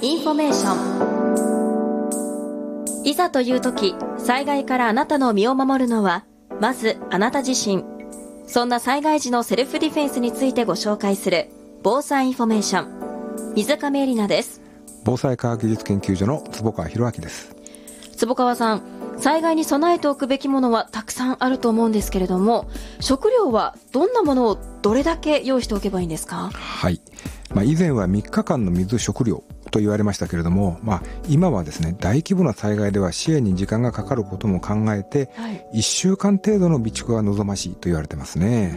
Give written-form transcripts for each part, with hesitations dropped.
インフォメーション。いざという時、災害からあなたの身を守るのはまずあなた自身。そんな災害時のセルフディフェンスについてご紹介する防災インフォメーション。水亀絵里奈です。 防災科学技術研究所の坪川博明です。 坪川さん、災害に備えておくべきものはたくさんあると思うんですけれども、食料はどんなものをどれだけ用意しておけばいいんですか？ はい、以前は3日間の水食料と言われましたけれども、今はですね、大規模な災害では支援に時間がかかることも考えて、1週間程度の備蓄が望ましいと言われてますね。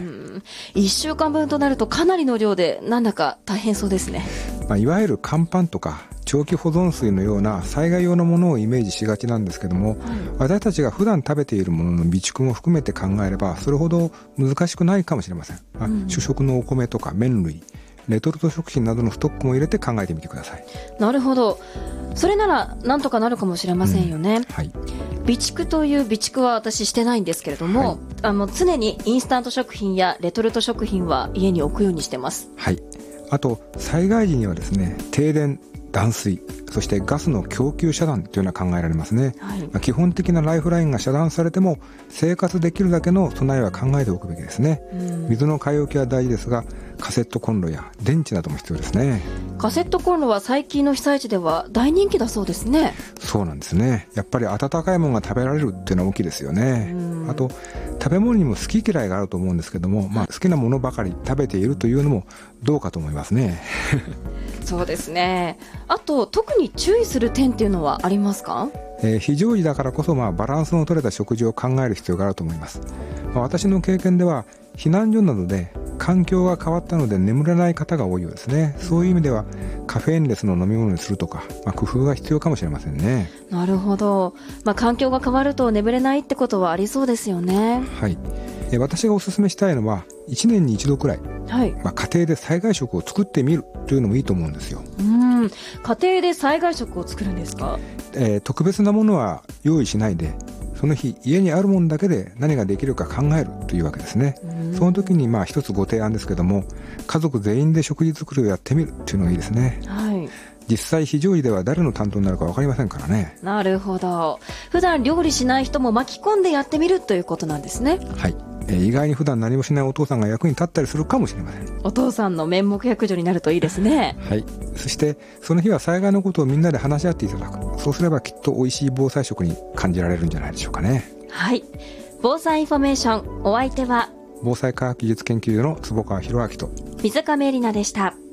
1週間分となるとかなりの量で、なんだか大変そうですね。 いわゆる乾パンとか長期保存水のような災害用のものをイメージしがちなんですけども、私たちが普段食べているものの備蓄も含めて考えればそれほど難しくないかもしれません。主食のお米とか麺類、レトルト食品などのストックも入れて考えてみてください。 なるほど。それならなんとかなるかもしれませんよね。備蓄という備蓄は私してないんですけれども、常にインスタント食品やレトルト食品は家に置くようにしてます。 あと災害時にはですね、停電、断水、そしてガスの供給遮断というのは考えられますね。基本的なライフラインが遮断されても生活できるだけの備えは考えておくべきですね。水の買い置きは大事ですが、カセットコンロや電池なども必要ですね。 カセットコンロは最近の被災地では大人気だそうですね。 そうなんですね。やっぱり温かいものが食べられるっていうのは大きいですよね。あと食べ物にも好き嫌いがあると思うんですけども、好きなものばかり食べているというのもどうかと思いますね。 そうですね。あと特に注意する点っていうのはありますか？ 非常時だからこそバランスの取れた食事を考える必要があると思います。私の経験では避難所などで環境が変わったので眠れない方が多いようですね。そういう意味ではカフェインレスの飲み物にするとか、工夫が必要かもしれませんね。 なるほど。環境が変わると眠れないってことはありそうですよね。 私がおすすめしたいのは1年に1度くらい、家庭で災害食を作ってみるというのもいいと思うんですよ。 家庭で災害食を作るんですか？ 特別なものは用意しないで、その日家にあるものだけで何ができるか考えるというわけですね。その時に一つご提案ですけども、家族全員で食事作りをやってみるというのがいいですね。実際非常時では誰の担当になるか分かりませんからね。 なるほど。普段料理しない人も巻き込んでやってみるということなんですね。 意外に普段何もしないお父さんが役に立ったりするかもしれません。 お父さんの面目躍如になるといいですね。 そしてその日は災害のことをみんなで話し合っていただく。そうすればきっと美味しい防災食に感じられるんじゃないでしょうかね。 防災インフォメーション、お相手は防災科学技術研究所の坪川博明と水亀絵里奈でした。